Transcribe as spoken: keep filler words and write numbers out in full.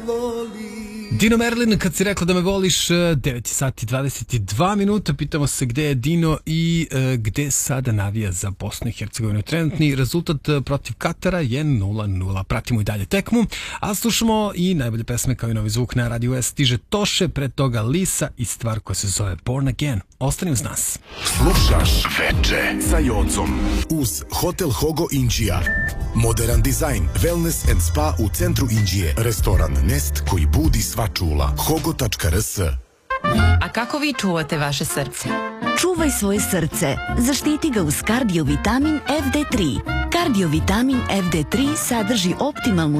Dino Merlin, kad si rekla da me voliš, devet sati dvadeset dva minuta, pitamo se gde je Dino i e, gde sada navija za Bosnu i Hercegovinu. Trenutni rezultat protiv Katara je nula nula. Pratimo i dalje tekmu, a slušamo i najbolje pesme kao i novi zvuk na Radio S. Stiže Toše, pred toga Lisa i stvar koja se zove Born Again. Ostani uz nas. Slušaš Veče sa Jocom uz Hotel Hogo Inđija. Modern dizajn, wellness and spa u centru Inđije. Restoran Nest koji budi sva čula. hogo tačka r s. A kako vi čuvate vaše srce? Čuvaj svoje srce. Zaštiti ga uz kardiovitamin F D tri. Kardiovitamin F D tri sadrži optimalnu